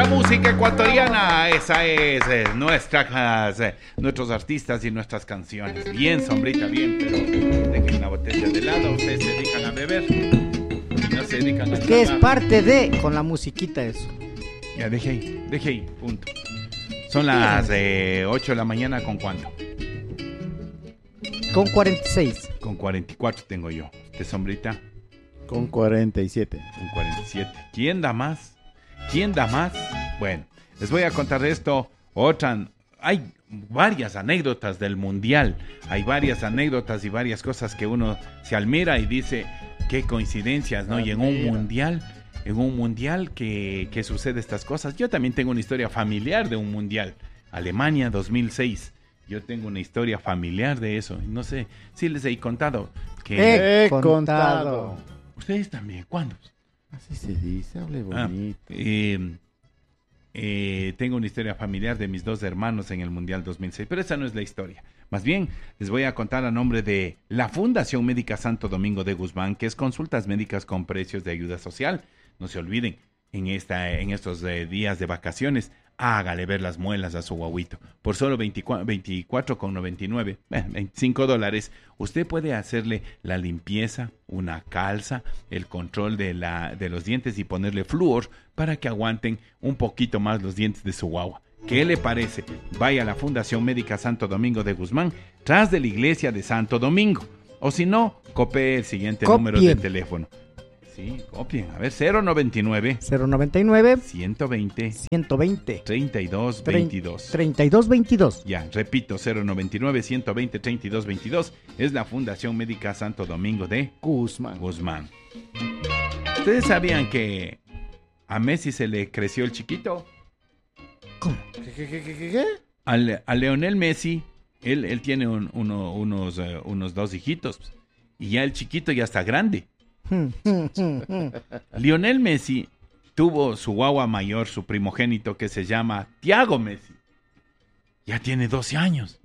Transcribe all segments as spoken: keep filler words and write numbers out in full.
la música ecuatoriana. Esa es eh, nuestras, eh, nuestros artistas y nuestras canciones. Bien, sombrita, bien, pero dejen la botella de lado. Ustedes se dedican a beber y no se dedican a... Es que es parte de, con la musiquita eso. Ya, deje ahí, deje ahí, punto. Son las eh, ocho de la mañana, ¿con cuánto? Con cuarenta y seis. Con cuarenta y cuatro tengo yo. ¿Usted, sombrita? Con cuarenta y siete. Con cuarenta y siete. ¿Quién da más? ¿Quién da más? Bueno, les voy a contar esto. Otra, hay varias anécdotas del mundial. Hay varias anécdotas y varias cosas que uno se admira y dice, qué coincidencias, ¿no? Y en un mundial, en un mundial que, que sucede estas cosas. Yo también tengo una historia familiar de un mundial. Alemania dos mil seis. Yo tengo una historia familiar de eso. No sé si les he contado. Que He contado. Ustedes también, ¿cuándo? Así se dice, hable Ah, bonito. eh, eh, tengo una historia familiar de mis dos hermanos en el Mundial dos mil seis, pero esa no es la historia. Más bien, les voy a contar a nombre de la Fundación Médica Santo Domingo de Guzmán, que es consultas médicas con precios de ayuda social. No se olviden, en, esta, en estos eh, días de vacaciones, hágale ver las muelas a su guaguito. Por solo veinticuatro con noventa y nueve, eh, veinticinco dólares, usted puede hacerle la limpieza, una calza, el control de, la, de los dientes y ponerle flúor para que aguanten un poquito más los dientes de su guagua. ¿Qué le parece? Vaya a la Fundación Médica Santo Domingo de Guzmán, tras de la iglesia de Santo Domingo. O si no, copie el siguiente Copien. número de teléfono. Sí, copien. A ver, cero noventa y nueve, cero noventa y nueve, ciento veinte, ciento veinte, treinta y dos veintidós. treinta y dos veintidós. Ya, repito, cero noventa y nueve, ciento veinte, treinta y dos veintidós. Es la Fundación Médica Santo Domingo de Guzmán. Guzmán. ¿Ustedes sabían que a Messi se le creció el chiquito? ¿Cómo? ¿Qué, qué, qué, qué, qué? Al, a Leonel Messi, él, él tiene un- uno- unos, eh, unos dos hijitos. Y ya el chiquito ya está grande. Hmm, hmm, hmm, hmm. Lionel Messi tuvo su guagua mayor, su primogénito, que se llama Thiago Messi. Ya tiene doce años.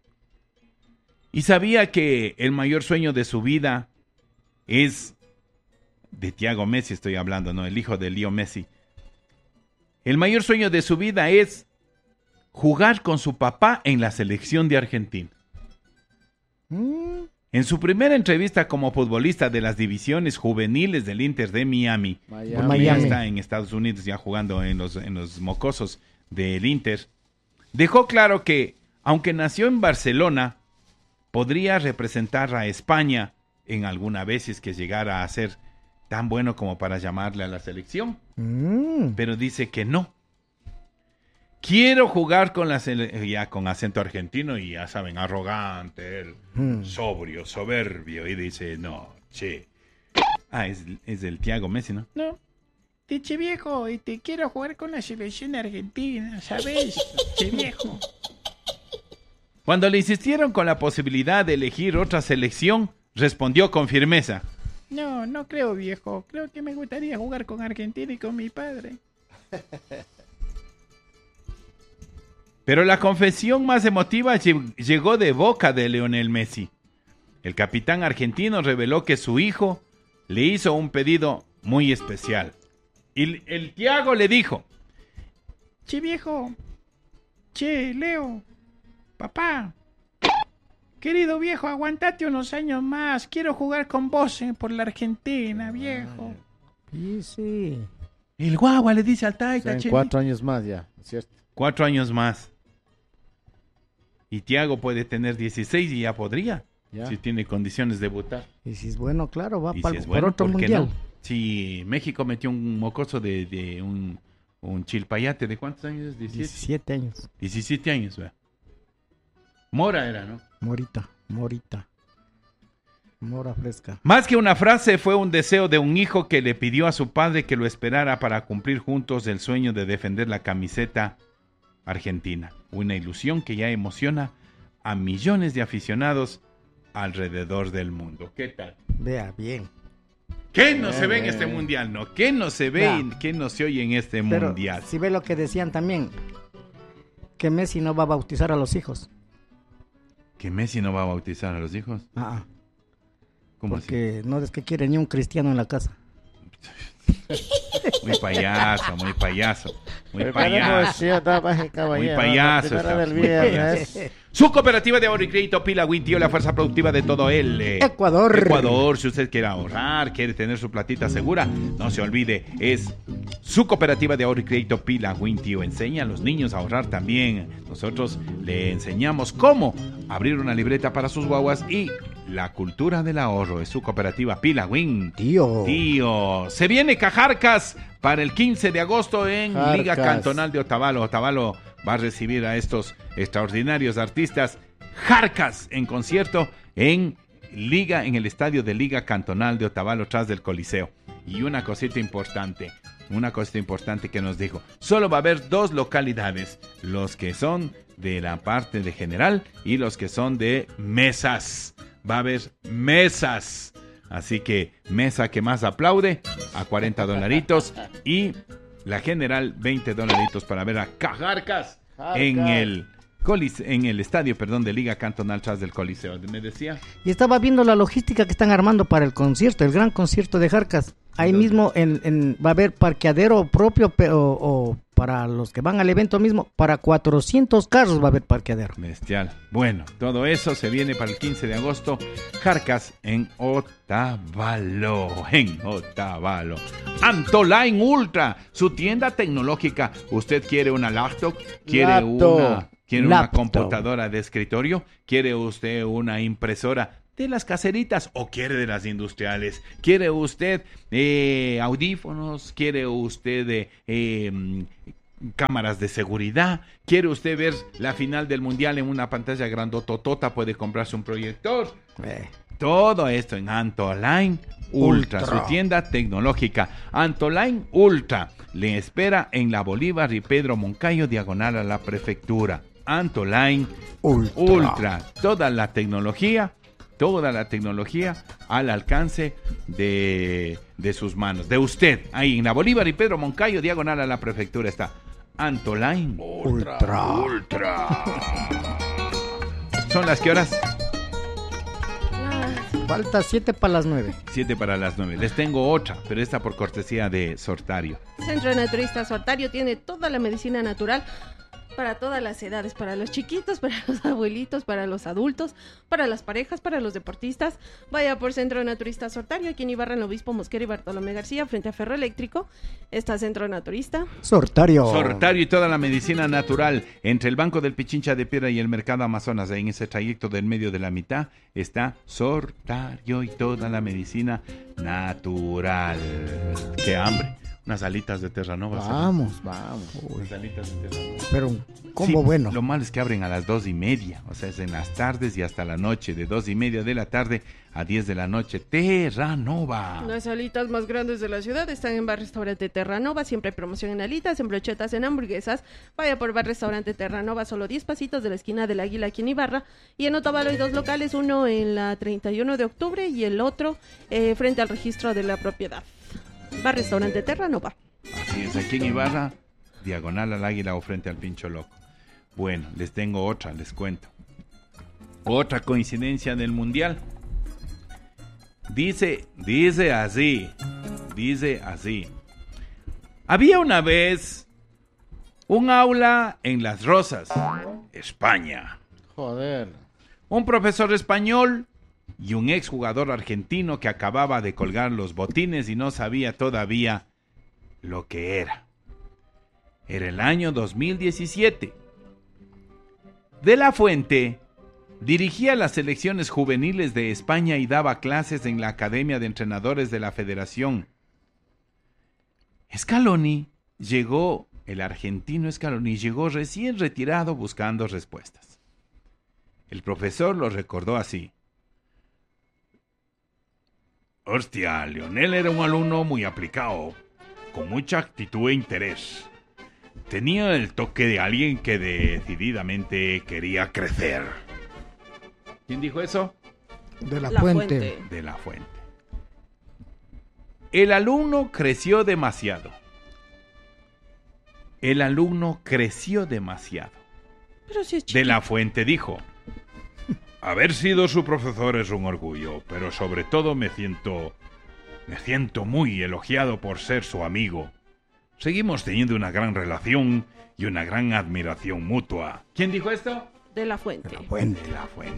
Y sabía que el mayor sueño de su vida es de Thiago Messi, estoy hablando, ¿no? El hijo de Leo Messi. El mayor sueño de su vida es jugar con su papá en la selección de Argentina. Mm, En su primera entrevista como futbolista de las divisiones juveniles del Inter de Miami, Miami. porque Miami. ya está en Estados Unidos ya jugando en los, en los mocosos del Inter, dejó claro que, aunque nació en Barcelona, podría representar a España en alguna vez si es que llegara a ser tan bueno como para llamarle a la selección, mm. pero dice que no. Quiero jugar con la sele- ya con acento argentino y ya saben, arrogante, él, Mm. sobrio, soberbio, y dice, no, che. Ah, es, es el Thiago Messi, ¿no? No. Che viejo, y te quiero jugar con la selección argentina, ¿sabes? Che viejo. Cuando le insistieron con la posibilidad de elegir otra selección, respondió con firmeza. No, no creo viejo. Creo que me gustaría jugar con Argentina y con mi padre. Pero la confesión más emotiva lle- llegó de boca de Lionel Messi. El capitán argentino reveló que su hijo le hizo un pedido muy especial. Y el, el Thiago le dijo, Che viejo. Che, Leo. Papá. Querido viejo, aguantate unos años más. Quiero jugar con vos eh, por la Argentina, viejo. Sí, sí. el guagua le dice al O Taita, sea, en che, cuatro años más ya, ¿cierto? Cuatro años más. Y Thiago puede tener dieciséis y ya podría, Ya. si tiene condiciones de debutar. Y si es bueno, claro, va Y para si es por bueno, otro ¿por qué mundial. no? Si México metió un mocoso de, de un, un chilpayate, ¿de cuántos años? diecisiete. diecisiete años. diecisiete años, ¿verdad? Mora era, ¿no? Morita, morita. Mora fresca. Más que una frase, fue un deseo de un hijo que le pidió a su padre que lo esperara para cumplir juntos el sueño de defender la camiseta argentina. Una ilusión que ya emociona a millones de aficionados alrededor del mundo. ¿Qué tal? Vea, bien. ¿Qué no se ve en este mundial, no? ¿Qué no se ve Ya. y qué no se oye en este Pero mundial? si ve lo que decían también, que Messi no va a bautizar a los hijos. ¿Que Messi no va a bautizar a los hijos? Ah, ah, ¿Cómo así? porque no es que quiere ni un cristiano en la casa. Muy payaso, muy payaso. Muy Preparemos, payaso. señor, damas y Muy caballeros, payaso. la primera estás, del muy viernes. payaso. Su cooperativa de ahorro y crédito Pila Win, tío, la fuerza productiva de todo el eh, Ecuador. Ecuador. Si usted quiere ahorrar, quiere tener su platita segura, no se olvide, es su cooperativa de ahorro y crédito Pila Win, tío. Enseña a los niños a ahorrar también. Nosotros le enseñamos cómo abrir una libreta para sus guaguas y la cultura del ahorro. Es su cooperativa Pila Win. Tío. Tío, se viene Cajarcas para el quince de agosto en Jarcas. Liga Cantonal de Otavalo. Otavalo va a recibir a estos extraordinarios artistas Jarcas en concierto en Liga, en el estadio de Liga Cantonal de Otavalo, tras del Coliseo. Y una cosita importante, una cosita importante que nos dijo, solo va a haber dos localidades, los que son de la parte de general y los que son de mesas. Va a haber mesas. Así que mesa que más aplaude a cuarenta dolaritos y la general veinte dolaritos para ver a Cajarcas en el colis- en el estadio, perdón, de Liga Cantonal tras del Coliseo. ¿Me decía? Y estaba viendo la logística que están armando para el concierto, el gran concierto de Jarcas. Ahí ¿Dónde? mismo en, en- va a haber parqueadero propio pe- o, o para los que van al evento mismo, para cuatrocientos carros va a haber parqueadero. Bestial. Bueno, todo eso se viene para el quince de agosto. Jarcas en Otavalo. En Otavalo. Antoline Ultra, su tienda tecnológica. ¿Usted quiere una laptop? ¿Quiere Laptop. una, quiere una Laptop. computadora de escritorio? ¿Quiere usted una impresora de las caseritas o quiere de las industriales? ¿Quiere usted eh, audífonos? ¿Quiere usted eh, eh, cámaras de seguridad? ¿Quiere usted ver la final del mundial en una pantalla grandototota? Puede comprarse un proyector. Eh, Todo esto en Antoline Ultra, Ultra. su tienda tecnológica. Antoline Ultra le espera en la Bolívar y Pedro Moncayo, diagonal a la prefectura. Antoline Ultra. Ultra, toda la tecnología, toda la tecnología al alcance de, de sus manos, de usted. Ahí en la Bolívar y Pedro Moncayo, diagonal a la prefectura, está Antoline Ultra. Ultra. ¿Son las qué horas? Falta siete para las nueve. Siete para las nueve. Les tengo otra, pero esta por cortesía de Sortario. Centro Naturista Sortario tiene toda la medicina natural para todas las edades, para los chiquitos, para los abuelitos, para los adultos, para las parejas, para los deportistas. Vaya por Centro Naturista Sortario, aquí en Ibarra, en el Obispo Mosquera y Bartolomé García, frente a Ferroeléctrico. Está Centro Naturista. Sortario. Sortario y toda la medicina natural. Entre el Banco del Pichincha de Piedra y el Mercado Amazonas, en ese trayecto del medio de la mitad, está Sortario y toda la medicina natural. ¡Qué hambre! Unas alitas de Terranova. ¿sabes? Vamos, vamos. Unas alitas de Terranova. Pero un combo Sí, bueno. Lo malo es que abren a las dos y media, o sea, es en las tardes y hasta la noche, de dos y media de la tarde a diez de la noche. Terranova. Las alitas más grandes de la ciudad están en Bar Restaurante Terranova. Siempre hay promoción en alitas, en brochetas, en hamburguesas. Vaya por Bar Restaurante Terranova, solo diez pasitos de la esquina del Águila aquí en Ibarra. Y en Otavalo hay dos locales, uno en la treinta y uno de octubre y el otro eh, frente al registro de la propiedad. Bar Restaurante Terranova. Así es, aquí en Ibarra, diagonal al Águila o frente al Pincho Loco. Bueno, les tengo otra, les cuento. Otra coincidencia del Mundial. Dice, dice así, dice así. Había una vez un aula en Las Rosas, España. Joder. Un profesor español y un exjugador argentino que acababa de colgar los botines y no sabía todavía lo que era. Era el año dos mil diecisiete. De la Fuente dirigía las selecciones juveniles de España y daba clases en la Academia de Entrenadores de la Federación. Scaloni llegó, el argentino Scaloni llegó recién retirado buscando respuestas. El profesor lo recordó así. Hostia, Lionel era un alumno muy aplicado, con mucha actitud e interés. Tenía el toque de alguien que decididamente quería crecer. ¿Quién dijo eso? De la, La fuente. Fuente. De la Fuente. El alumno creció demasiado. El alumno creció demasiado. Pero si es De chiquito. la Fuente dijo: haber sido su profesor es un orgullo, pero sobre todo me siento Me siento muy elogiado por ser su amigo. Seguimos teniendo una gran relación y una gran admiración mutua. ¿Quién dijo esto? De la Fuente. De la Fuente.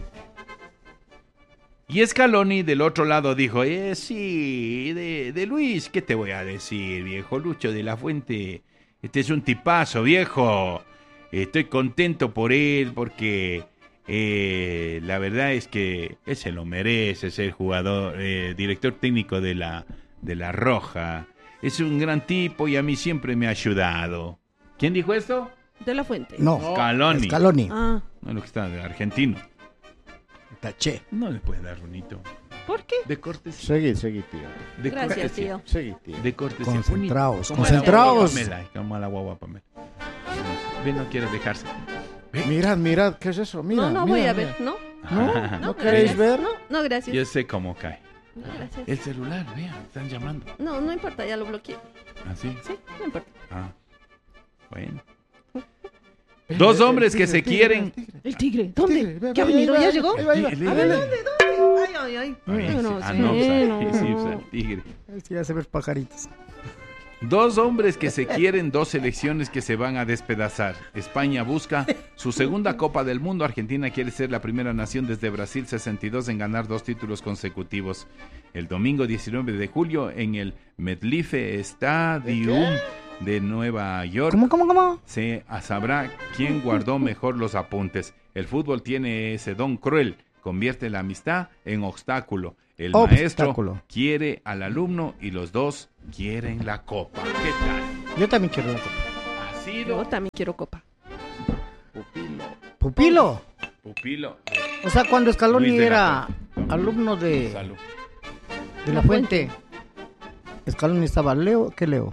Y Scaloni del otro lado dijo, eh, sí, de, de Luis, ¿qué te voy a decir, viejo? Lucho de la Fuente, este es un tipazo, viejo. Estoy contento por él porque eh, la verdad es que él se lo merece ser jugador, eh, director técnico de la, de la Roja. Es un gran tipo y a mí siempre me ha ayudado. ¿Quién dijo esto? De la Fuente. No. Scaloni. Scaloni. Ah, No, lo que está de argentino. Taché. No le puedes dar runito. ¿por qué? De cortesía. Seguid, seguid, tío. De Gracias, cortesía. tío. Seguid, tío. De cortesía. Concentraos, Como a la concentraos. guagua Pamela, como a la guagua Pamela. Ve, no quiere dejarse. Mirad, mirad, ¿qué es eso? Mira, no, no mira, voy a mira. ver, ¿no? ¿No? No, queréis gracias. ver? No, no, gracias. Yo sé cómo cae. No, gracias. El celular, vean, están llamando. No, no importa, ya lo bloqueé. ¿Así? Sí, no importa. Ah. Bueno. Dos hombres que se quieren. El tigre, ¿dónde? Tigre, ve, ¿Qué ha ve, venido? ahí va, ¿Ya ahí llegó? va, ahí va, ahí va. Sí, A ver, le- ¿dónde? ¿Dónde? Ay, ay, ay. Ay, Yo sí. no Ah, sé, no, pues, ahí no. sí, pues, al tigre. Sí, ya se ven pajaritos. Dos hombres que se quieren, dos selecciones que se van a despedazar. España busca su segunda Copa del Mundo. Argentina quiere ser la primera nación desde Brasil sesenta y dos en ganar dos títulos consecutivos. El domingo diecinueve de julio en el MetLife Stadium de Nueva York ¿Cómo, cómo, cómo? se sabrá quién guardó mejor los apuntes. El fútbol tiene ese don cruel, convierte la amistad en obstáculo. El Obstáculo. maestro quiere al alumno y los dos quieren la copa. ¿Qué tal? Yo también quiero la copa. Ha Yo sido también quiero copa. pupilo, Pupilo. pupilo. O sea, cuando Scaloni Luis de la era Fuente. alumno de, Salud. de la Fuente, Scaloni estaba Leo. ¿Qué Leo?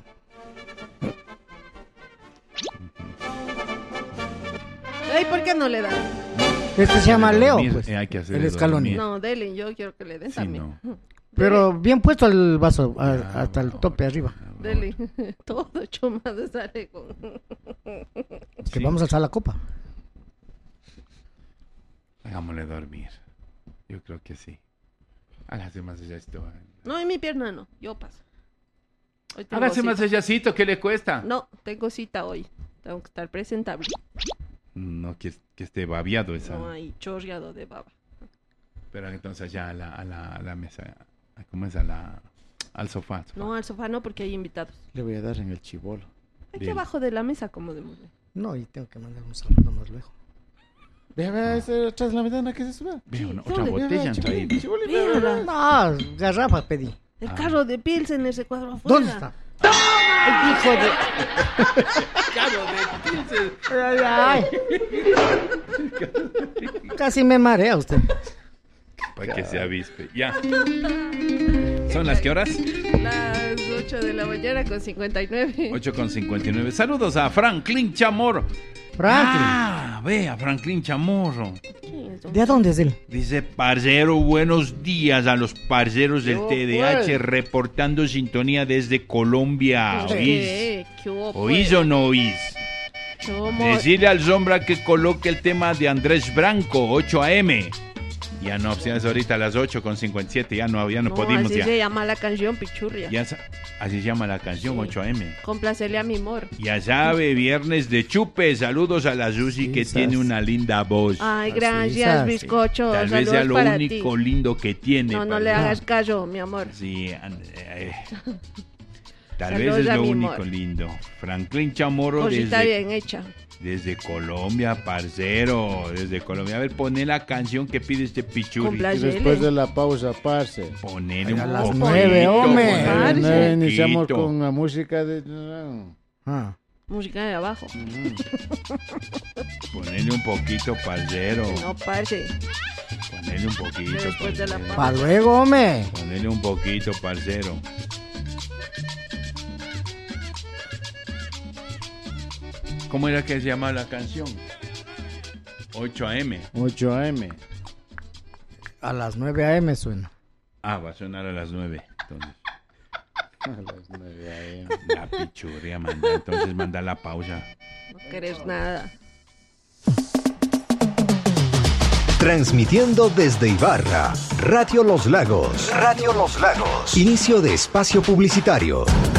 Ay, ¿por qué no le dan? Este se llama Leo, Dormir, pues. eh, hay que hacer El Scaloni. No, dele, yo quiero que le den Sí, también. Pero bien puesto el vaso a- Ah, hasta el bueno, tope arriba. Dele. Todo chomado sale con... Que Sí. vamos a alzar la copa. Hagámosle dormir. Yo creo que sí. Hágase más allá esto. No, en mi pierna no, yo paso. Hoy tengo Hágase cita. más allácito, ¿qué le cuesta? No, tengo cita hoy. Tengo que estar presentable. No, que, que esté babiado esa. No hay chorreado de baba. Pero entonces ya a la, a la, a la mesa, a- ¿cómo es? A la, al sofá. al sofá. No, al sofá no, porque hay invitados. Le voy a dar en el chibolo. Aquí Bien. abajo de la mesa, como de No, y tengo que mandar un saludo más luego. Ve, ve, ese atrás de la ventana que se sube. Veo una- Sí, otra ¿dónde? botella han traído. Véala. No, garrafa pedí. El Ah. carro de Pilsen, ese cuadro afuera. ¿Dónde está? El hijo de... Ay, ay. Casi me marea usted. Para que se avispe. Ya. ¿Son las qué horas? Las ocho de la mañana con cincuenta y nueve. ocho con cincuenta y nueve. Saludos a Franklin Chamorro. Franklin. Ah, ve a Franklin Chamorro. ¿De dónde es él? Dice, parcero, buenos días a los parceros del Yo, T D H pues. reportando sintonía desde Colombia. ¿Oís? ¿Qué? ¿Qué hubo, ¿Oís pues? o no oís? ¿Cómo? Decirle al Sombra que coloque el tema de Andrés Branco, ocho a eme. Ya no, si es ahorita a las ocho con cincuenta y siete, ya no, ya no, No, podemos así ya. se llama la canción, pichurria. Ya sa- así se llama la canción, Sí. ocho a eme. Complacerle a mi amor. Ya sabe, viernes de chupe. Saludos a la Susi que Quizás. tiene una linda voz. Ay, Así gracias, es, bizcocho. Tal vez Saludos sea lo para único ti. lindo que tiene. No, no le parcero. hagas caso, mi amor. Sí, and- eh, tal Saludos vez es a lo mi único amor. lindo. Franklin Chamorro Cosita desde, bien hecha. desde Colombia, parcero. Desde Colombia. A ver, poné la canción que pide este pichurri. Compla- Y después de la pausa, parce. Ponele un A las poquito, nueve, hombre. ponele un Parce. No, iniciamos poquito. con la música de... Ah. Música de abajo. Ponele un poquito, parcero. No, parce. Ponele un poquito, Después de la parcero. Pa' luego, hombre. Ponele un poquito, parcero. ¿Cómo era que se llama la canción? ocho a eme. ocho a eme. A las nueve a eme suena. Ah, va a sonar a las nueve. Entonces, A las nueve a eme. la pichurria, manda. Entonces manda la pausa. No querés nada. Transmitiendo desde Ibarra, Radio Los Lagos. Radio Los Lagos. Inicio de espacio publicitario.